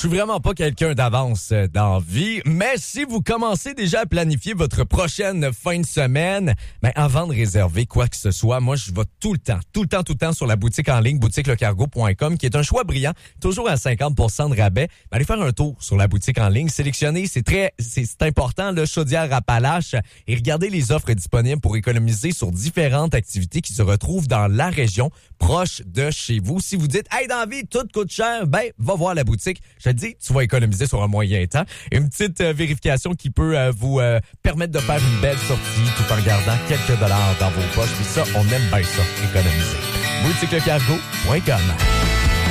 suis vraiment pas quelqu'un d'avance dans la vie, mais si vous commencez déjà à planifier votre prochaine fin de semaine, avant de réserver quoi que ce soit, moi, je vais tout le temps sur la boutique en ligne, boutiquelecargo.com, qui est un choix brillant, toujours à 50% de rabais. Allez faire un tour sur la boutique en ligne, sélectionnez, c'est important, le Chaudière-Appalaches, et regardez les offres disponibles pour économiser sur différentes activités qui se retrouvent dans la région proche de chez vous. Si vous dites, hey, dans la vie, tout coûte cher, va voir la boutique. Je te dis, tu vas économiser sur un moyen temps. Une petite vérification qui peut vous permettre de faire une belle sortie tout en gardant quelques dollars dans vos poches. Puis ça, on aime bien ça, économiser. boutiquelecargo.com